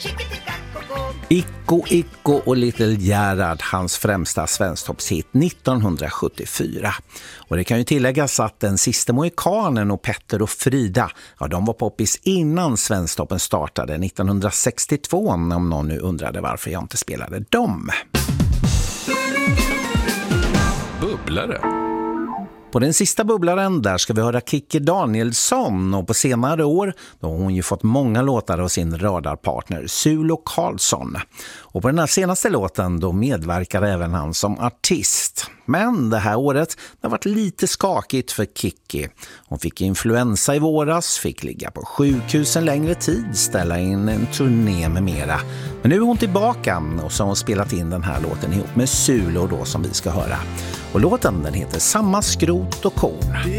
Icko och Little Gerhard, hans främsta svensktoppshit 1974. Och det kan ju tilläggas att den sista mohikanen och Petter och Frida, ja, de var poppis innan Svensktoppen startade 1962, om någon nu undrade varför jag inte spelade dem. Bubblare. På den sista bubblaren där ska vi höra Kikki Danielsson, och på senare år då har hon ju fått många låtar av sin radarpartner Sulo Karlsson. Och på den här senaste låten då medverkar även han som artist. Men det här året det har varit lite skakigt för Kikki. Hon fick influensa i våras, fick ligga på sjukhus en längre tid, ställa in en turné med mera. Men nu är hon tillbaka och så har hon spelat in den här låten ihop med Sulo då, som vi ska höra. Och låten den heter Samma skrot och korn.